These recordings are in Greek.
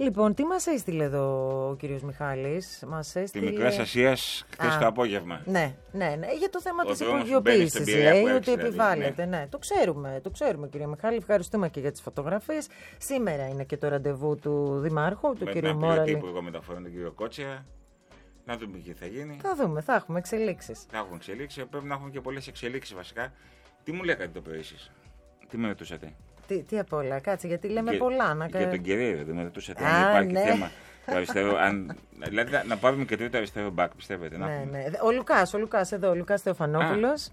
Λοιπόν, τι μας έστειλε εδώ ο κύριος Μιχάλης? Μας έστειλε... Τη Μικράς Ασίας χθες το απόγευμα. Ναι. Για το θέμα της υπογειοποίησης λέει ότι επιβάλλεται. Ναι, το ξέρουμε κύριε Μιχάλη. Ευχαριστούμε και για τις φωτογραφίες. Σήμερα είναι και το ραντεβού του Δημάρχου, του κύριου Μόραλη. Με τον Υπουργό Μεταφορών, τον κύριο Κότσια. Να δούμε τι θα γίνει. Θα δούμε, θα έχουμε εξελίξεις. Πρέπει να έχουμε και πολλές εξελίξεις βασικά. Τι μου λέγατε το πρωί εσείς? Τι με ρωτούσατε? Τι απ' όλα, κάτσε, γιατί λέμε πολλά. Για τον Κυρίο, δεν με ρωτούσατε αν υπάρχει θέμα του αριστερού. Δηλαδή να πάρουμε και τρίτο αριστερό μπακ, πιστεύετε? Ναι. Ο Λουκάς εδώ, ο Λουκάς Θεοφανόπουλος.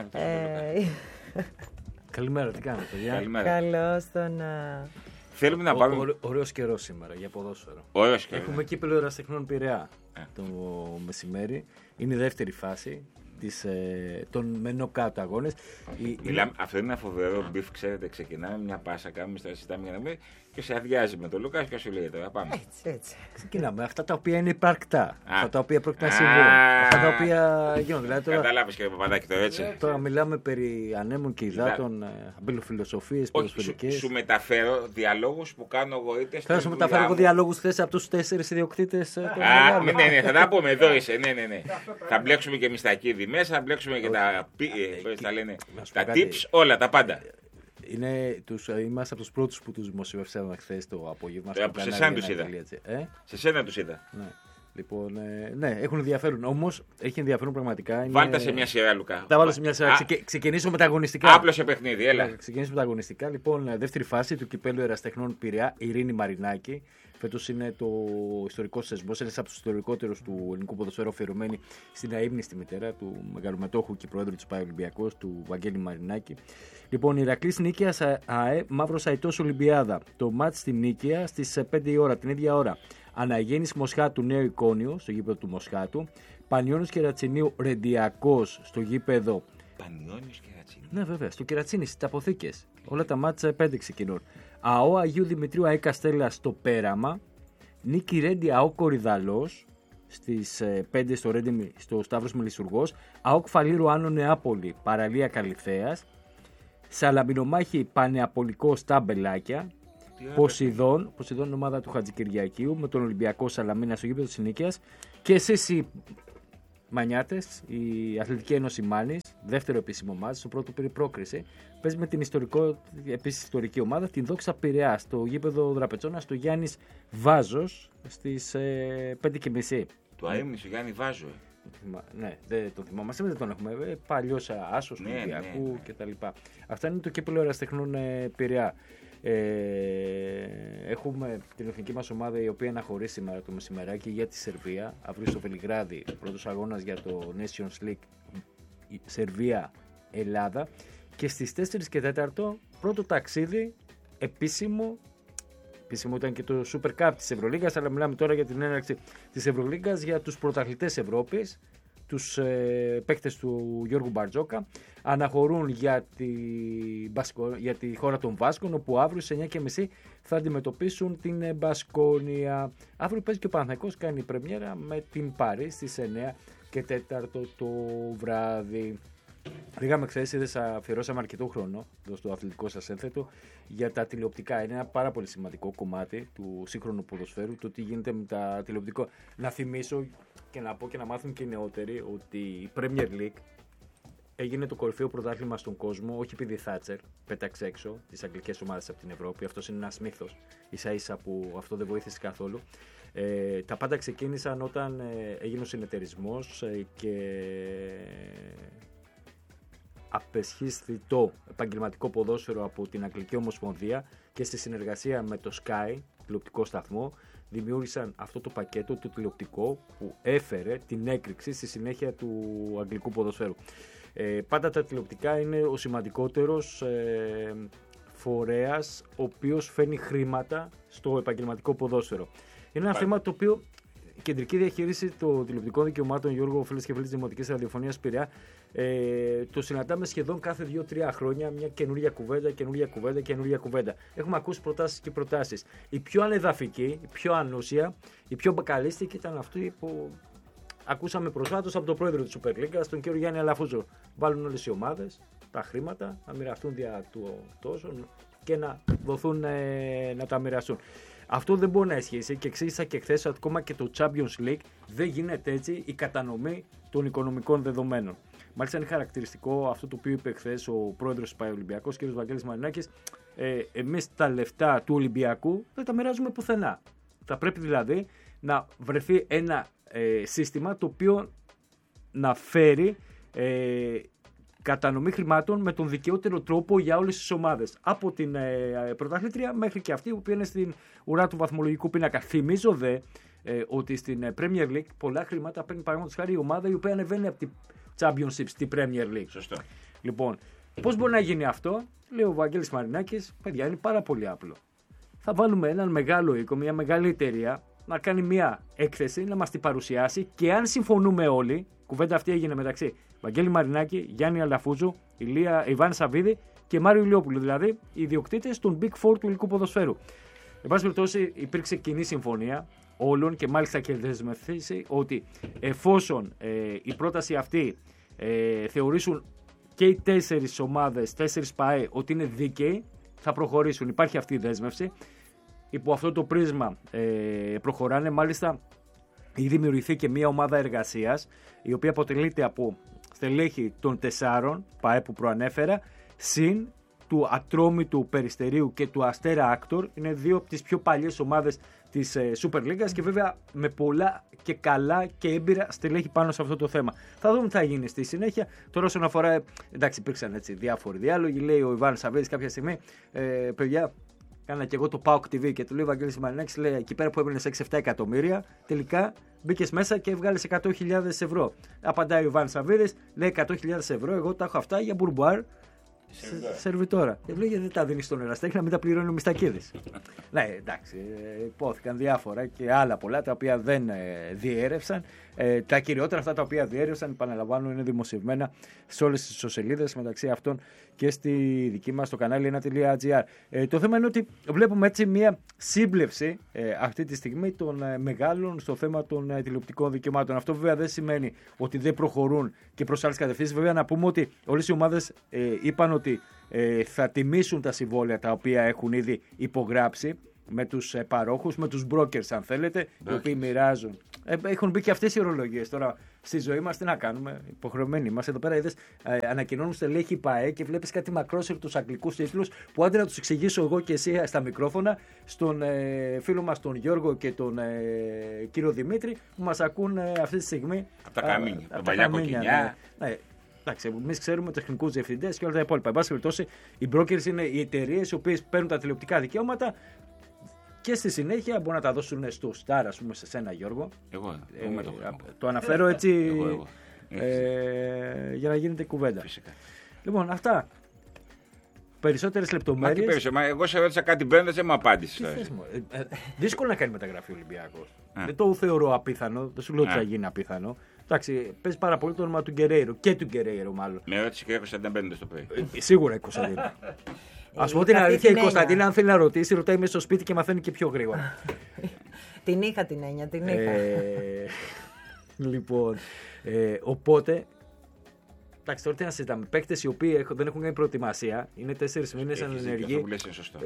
Καλημέρα, τι κάνετε, παιδιά? Καλώς τον... Θέλουμε να πάμε. Ωραίος καιρός σήμερα για ποδόσφαιρο. Έχουμε κύπελλο Ερασιτεχνών Πειραιά το μεσημέρι. Είναι η δεύτερη φάση των μενοκάτω αγώνες. Αυτό είναι ένα φοβερό μπιφ, ξέρετε. Ξεκινάμε μια πάσα, κάνουμε στα συστάμε για να μην. Και σε αδειάζει με τον Λουκάς και σου λέει τώρα πάμε. Έτσι. Ξεκινάμε. Αυτά τα οποία είναι υπαρκτά. Αυτά τα οποία πρόκειται να συμβούν. Αυτά τα οποία γίνονται. Δηλαδή, καταλάβεις κύριε Παπαδάκη το έτσι. Τώρα μιλάμε περί ανέμων και υδάτων, αμπελοφιλοσοφίες, ποδοσφαιρικές. Σου μεταφέρω διαλόγους που κάνω εγώ είτε. Θα σου μεταφέρω εγώ διαλόγους χθες από τους 4 ιδιοκτήτες. Ναι, θα τα πούμε. Εδώ είσαι. Ναι. Θα μπλέξουμε και μιστακίδι μέσα, θα μπλέξουμε και τα tips, όλα τα πάντα. Είμαστε από τους πρώτους που τους δημοσιεύσαμε χθες το απόγευμα. Σε σένα τους είδα. Σε σένα τους είδα. Λοιπόν, έχουν ενδιαφέρον. Όμως έχει ενδιαφέρον πραγματικά. Βάλτε σε μια σειρά, Λουκά. Τα βάλω σε μια σειρά. Ξεκινήσουμε με τα αγωνιστικά. Άπλωσε παιχνίδι, έλα. Ξεκινήσουμε με τα αγωνιστικά. Λοιπόν, δεύτερη φάση του κυπέλλου Ερασιτεχνών Πειραιά, Ειρήνη Μαρινάκη. Φέτος είναι το ιστορικό θεσμός, ένας από τους ιστορικότερους του ελληνικού ποδοσφαίρου, αφιερωμένη στην αείμνηστη μητέρα του μεγαλομετόχου και προέδρου της ΠΑΕ Ολυμπιακός, του Βαγγέλη Μαρινάκη. Λοιπόν, Ηρακλής Νίκαιας ΑΕ, Μαύρος Αϊτός Ολυμπιάδα. Το μάτς στην Νίκαια στις 5 η ώρα, την ίδια ώρα. Αναγέννης Μοσχάτου Νέο Εικόνιο, στο γήπεδο του Μοσχάτου. Πανιώνιος Κερατσινίου Ρεντιακός, στο γήπεδο. Πανιώνιος Κερατσινίου. Ναι, βέβαια, στο Κερατσίνι, στις αποθήκες. Όλα τα μάτσα 5 ξεκινούν. ΑΟ Αγίου Δημητρίου ΑΕ Καστέλλα στο Πέραμα. Νίκη Ρέντι ΑΟ Κορυδαλός στις 5 στο Ρέντι στο Σταύρος Μελισσουργός. ΑΟ Κφαλήρου Άνω Νεάπολη Παραλία Καλυθέας. Σαλαμινομάχη Πανεαπολικό στα Μπελάκια. Ποσειδών ομάδα του Χατζικυριακίου με τον Ολυμπιακό Σαλαμίνα στο γήπεδο της Νίκαιας. Και εσείς οι Μανιάτες, η Αθλητική Ένωση Μάνης, δεύτερο επίσημο μάτς, στο πρώτο πήρε πρόκριση. Παίζει με την επίσης ιστορική ομάδα, την Δόξα Πειραιά, στο γήπεδο Δραπετσόνα, στο Γιάννης Βάζος στις 5:30. Το αείμνησε ο Γιάννη Βάζο. Ναι, δεν τον θυμόμαστε, δεν τον έχουμε. Παλιός άσος του Ολυμπιακού κτλ. Αυτά είναι το κύπελλο Ερασιτεχνών Πειραιά. Έχουμε την εθνική μας ομάδα η οποία αναχωρεί σήμερα το μεσημεράκι για τη Σερβία. Αύριο στο Βελιγράδι, πρώτος αγώνας για το Nations League Σερβία-Ελλάδα. Και στις 4 και 4 πρώτο ταξίδι επίσημο ήταν και το Super Cup της Ευρωλίγκας, αλλά μιλάμε τώρα για την έναρξη της Ευρωλίγκας για τους πρωταθλητές Ευρώπης, τους παίκτες του Γιώργου Μπαρτζόκα. Αναχωρούν για τη χώρα των Βάσκων, όπου αύριο στις 9:30 θα αντιμετωπίσουν την Μπασκόνια. Αύριο παίζει και ο Παναθηναϊκός, κάνει πρεμιέρα με την Πάρη στις 9 και 4 το βράδυ. Λέγαμε χθες, αφιερώσαμε αρκετό χρόνο στο αθλητικό σας ένθετο για τα τηλεοπτικά. Είναι ένα πάρα πολύ σημαντικό κομμάτι του σύγχρονου ποδοσφαίρου, το τι γίνεται με τα τηλεοπτικά. Να θυμίσω και να πω και να μάθουν και οι νεότεροι ότι η Premier League έγινε το κορυφαίο πρωτάθλημα στον κόσμο, όχι επειδή η Θάτσερ πέταξε έξω τις αγγλικές ομάδες από την Ευρώπη. Αυτός είναι ένας μύθος, ίσα-ίσα που αυτό δεν βοήθησε καθόλου. Τα πάντα ξεκίνησαν όταν έγινε ο συνεταιρισμός και απεσχίσθη το επαγγελματικό ποδόσφαιρο από την Αγγλική Ομοσπονδία και στη συνεργασία με το Sky, τηλεοπτικό σταθμό, δημιούργησαν αυτό το πακέτο, το τηλεοπτικό, που έφερε την έκρηξη στη συνέχεια του αγγλικού ποδοσφαίρου. Πάντα τα τηλεοπτικά είναι ο σημαντικότερος φορέας ο οποίος φέρνει χρήματα στο επαγγελματικό ποδόσφαιρο. Είναι ένα θέμα το οποίο η κεντρική διαχείριση των τηλεοπτικών δικαιωμάτων, Γιώργο, φίλες και φίλοι της Δημοτικής Ραδιοφωνίας Πειραιά, το συναντάμε σχεδόν κάθε 2-3 χρόνια, μια καινούργια κουβέντα. Έχουμε ακούσει προτάσεις και προτάσεις. Η πιο ανεδαφική, η πιο ανούσια, η πιο μπακαλίστικη ήταν αυτή που ακούσαμε προσφάτως από τον πρόεδρο της Super League, τον κύριο Γιάννη Αλαφούζο. Βάλουν όλες οι ομάδες τα χρήματα, να μοιραστούν δια του τόσο και να δοθούν να τα μοιραστούν. Αυτό δεν μπορεί να ισχύσει και εξήγησα και χθες ότι ακόμα και το Champions League δεν γίνεται έτσι η κατανομή των οικονομικών δεδομένων. Μάλιστα είναι χαρακτηριστικό αυτό το οποίο είπε χθες ο πρόεδρος του ΠΑΕ Ολυμπιακός, κ. Βαγγέλης Μαρινάκης. Εμείς τα λεφτά του Ολυμπιακού δεν τα μοιράζουμε πουθενά. Θα πρέπει δηλαδή να βρεθεί ένα σύστημα το οποίο να φέρει κατανομή χρημάτων με τον δικαιότερο τρόπο για όλες τις ομάδες. Από την πρωταθλήτρια μέχρι και αυτή που είναι στην ουρά του βαθμολογικού πίνακα. Θυμίζω δε ότι στην Premier League πολλά χρήματα παίρνει παραδείγματος χάρη η ομάδα η οποία ανεβαίνει από την Championship στη Premier League. Σωστό. Λοιπόν, πώς μπορεί να γίνει αυτό, λέει ο Βαγγέλης Μαρινάκης, παιδιά, είναι πάρα πολύ απλό. Θα βάλουμε έναν μεγάλο οίκο, μια μεγάλη εταιρεία να κάνει μια έκθεση, να μας την παρουσιάσει και αν συμφωνούμε όλοι, κουβέντα αυτή έγινε μεταξύ Βαγγέλη Μαρινάκη, Γιάννη Αλαφούζου, Ιβάν Σαββίδη και Μάριο Ηλιόπουλου, δηλαδή οι ιδιοκτήτες των Big Four του ελληνικού ποδοσφαίρου. Εν πάση περιπτώσει, υπήρξε κοινή συμφωνία όλων και μάλιστα και δεσμευθήσει ότι εφόσον η πρόταση αυτή θεωρήσουν και οι 4 ομάδες, 4 ΠΑΕ ότι είναι δίκαιοι, θα προχωρήσουν. Υπάρχει αυτή η δέσμευση. Υπό αυτό το πρίσμα προχωράνε. Μάλιστα, έχει δημιουργηθεί και μια ομάδα εργασίας, η οποία αποτελείται από στελέχη των 4 ΠΑΕ που προανέφερα, συν του Ατρόμητου Περιστερίου και του Αστέρα Άκτορ. Είναι 2 από τις πιο παλιές ομάδες της Super League και βέβαια με πολλά και καλά και έμπειρα στελέχη πάνω σε αυτό το θέμα. Θα δούμε τι θα γίνει στη συνέχεια. Τώρα όσον αφορά, εντάξει, υπήρξαν έτσι διάφοροι διάλογοι. Λέει ο Ιβάν Σαββίδης κάποια στιγμή, παιδιά, κάνα και εγώ το PAOK TV και του λέει ο Βαγγέλης Μαρινάκης, λέει εκεί πέρα που έβγαλε 6-7 εκατομμύρια, τελικά μπήκες μέσα και έβγαλε 100.000 ευρώ. Απαντάει ο Ιβάν Σαββίδης, λέει 100.000 ευρώ, εγώ τα έχω αυτά για μπουρμπουάρ. Σερβιτόρα. Λέει γιατί δεν τα δίνει στον Εραστέχνη να μην τα πληρώνει ο Μιστακίδης. Ναι, εντάξει, υπόθηκαν διάφορα και άλλα πολλά τα οποία δεν διέρευσαν. Τα κυριότερα αυτά τα οποία διέρευσαν, επαναλαμβάνω, είναι δημοσιευμένα σε όλες τις ιστοσελίδες, μεταξύ αυτών και στη δική μας το κανάλι 1.gr. Το θέμα είναι ότι βλέπουμε έτσι μια σύμπλευση αυτή τη στιγμή των μεγάλων στο θέμα των τηλεοπτικών δικαιωμάτων. Αυτό βέβαια δεν σημαίνει ότι δεν προχωρούν και προς άλλες κατευθύνσεις. Βέβαια να πούμε ότι όλες οι ομάδες είπαν ότι θα τιμήσουν τα συμβόλαια τα οποία έχουν ήδη υπογράψει με τους παρόχους, με τους brokers αν θέλετε, οι οποίοι μοιράζουν. Έχουν μπει και αυτές οι ορολογίες. Τώρα στη ζωή μας τι να κάνουμε, υποχρεωμένοι μας. Εδώ πέρα είδες, ανακοινώνουν στελέχη ΠΑΕ και βλέπεις κάτι μακρόσυρτους αγγλικούς τίτλους που άντε να τους εξηγήσω εγώ και εσύ στα μικρόφωνα στον φίλο μας τον Γιώργο και τον κύριο Δημήτρη που μας ακούν αυτή τη στιγμή. Από τα καμίνια, από τα παλιά κοκκινιά. Ναι. Εντάξει, εμείς ξέρουμε τεχνικούς διευθυντές και όλα τα υπόλοιπα. Εν πάση περιπτώσει, οι brokers είναι οι εταιρείες οι οποίες παίρνουν τα τηλεοπτικά δικαιώματα και στη συνέχεια μπορούν να τα δώσουν στο Star, ας πούμε, σε σένα Γιώργο. Εγώ το αναφέρω έτσι για να γίνεται κουβέντα. Φυσικά. Λοιπόν, αυτά. Περισσότερες λεπτομέρειες. Εγώ σε ρώτησα κάτι μπαίνοντας, δεν μου απάντησες. Δύσκολο να κάνει μεταγραφή ο Ολυμπιακός. Δεν το θεωρώ απίθανο. Δεν σου λέω ότι θα γίνει απίθανο. Εντάξει, παίζει πάρα πολύ το όνομα του Γκερέιρο και του Γκερέιρο μάλλον. Με ρώτησε και η Κωνσταντίνα στο πρωί. Σίγουρα η Κωνσταντίνα. Ας πω την αλήθεια, η Κωνσταντίνα, αν θέλει να ρωτήσει, ρωτάει μέσα στο σπίτι και μαθαίνει και πιο γρήγορα. Την είχα την έννοια, την είχα. Λοιπόν, οπότε. Εντάξει, τώρα τι να συζητάμε. Παίκτες οι οποίοι δεν έχουν κάνει προετοιμασία, είναι 4 μήνες ανενεργοί. Αυτό που λες είναι σωστό.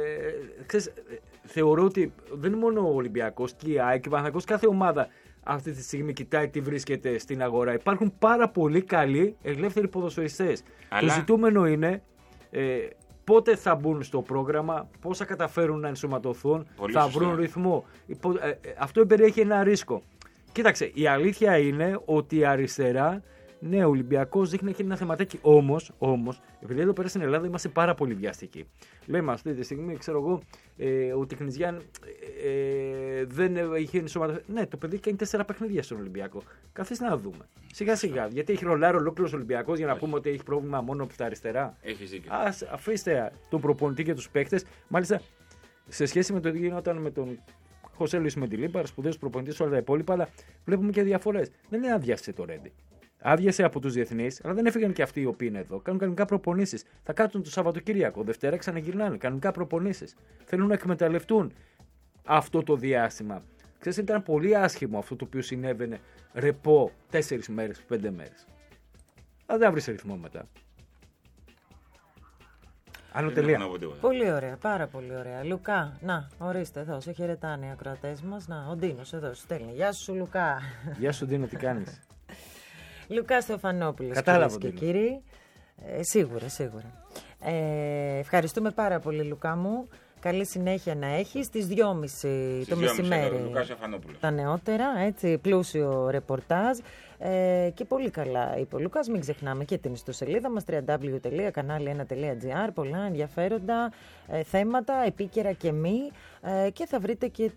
Θεωρώ ότι δεν είναι μόνο ο Ολυμπιακός και η ΑΕΚ και ο Παναθηναϊκός, κάθε ομάδα αυτή τη στιγμή κοιτάει τι βρίσκεται στην αγορά. Υπάρχουν πάρα πολύ καλοί ελεύθεροι ποδοσφαιριστές. Το ζητούμενο είναι πότε θα μπουν στο πρόγραμμα, πώς θα καταφέρουν να ενσωματωθούν, θα βρουν ρυθμό. Αυτό περιέχει ένα ρίσκο. Κοίταξε, η αλήθεια είναι ότι η αριστερά, ναι, ο Ολυμπιακός δείχνει να έχει ένα θεματάκι. Όμως, επειδή εδώ πέρα στην Ελλάδα είμαστε πάρα πολύ βιαστικοί. Λέμε αυτή τη στιγμή, ξέρω εγώ, ο Τεχνιζιάν δεν είχε ενσωματωθεί. Ναι, το παιδί κάνει 4 παιχνίδια στον Ολυμπιακό. Καθίστε να δούμε. Σιγά-σιγά. Γιατί έχει ρολάρει ολόκληρος Ολυμπιακός για να πούμε ότι έχει πρόβλημα μόνο από τα αριστερά. Έχεις δίκιο. Αφήστε τον προπονητή και τους παίκτες. Μάλιστα, σε σχέση με το τι γινόταν με τον Χωσέ Λουίς Μεντιλίμπαρ, σπουδαίος προπονητής, όλα τα υπόλοιπα, αλλά βλέπουμε και διαφορές. Δεν είναι άδειασε το Ρέντι. Άδειασε από τους διεθνείς, αλλά δεν έφυγαν και αυτοί οι οποίοι είναι εδώ. Κάνουν κανονικά προπονήσεις. Θα κάτσουν το Σαββατοκύριακο. Δευτέρα ξαναγυρνάνε. Κανονικά προπονήσεις. Θέλουν να εκμεταλλευτούν αυτό το διάστημα. Ξέρετε, ήταν πολύ άσχημο αυτό το οποίο συνέβαινε ρεπό 4 μέρες, 5 μέρες. Αλλά δεν βρει ρυθμό μετά. Άλλο τελεία. Πολύ ωραία, πάρα πολύ ωραία. Λουκά, να, ορίστε εδώ, σε χαιρετάνε οι ακροατές μας. Να, ο Ντίνος εδώ σου στέλνει. Γεια σου, Λουκά. Γεια σου, Ντίνο, τι κάνεις? Λουκά Θεοφανόπουλος. Κατάλαβα. Και κύριοι. Σίγουρα. Ευχαριστούμε πάρα πολύ, Λουκά μου. Καλή συνέχεια να έχει. Στις 2.30 το μεσημέρι. Τα νεότερα, έτσι, πλούσιο ρεπορτάζ. Και πολύ καλά είπε ο Λουκάς. Μην ξεχνάμε και την ιστοσελίδα μας www.kanali1.gr. Πολλά ενδιαφέροντα θέματα, επίκαιρα και μη. Και θα βρείτε και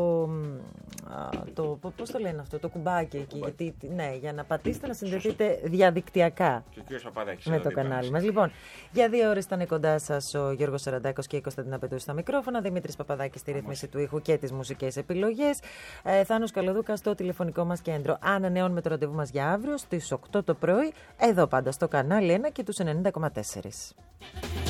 πώς το λένε αυτό, το κουμπάκι εκεί. Γιατί, ναι, για να πατήσετε να συνδεθείτε διαδικτυακά με το κανάλι μας. Λοιπόν, για 2 ώρες ήταν κοντά σας ο Γιώργος Σαραντάκος και η Κωνσταντίνα Πετρού στα μικρόφωνα. Δημήτρης Παπαδάκης στη ρύθμιση του ήχου και τις μουσικές επιλογές. Θάνος Καλοδούκας στο τηλεφωνικό μας κέντρο. Ανανεώνουμε το ραντεβού μας για αύριο στις 8 το πρωί. Εδώ πάντα στο κανάλι 1 και τους 90,4.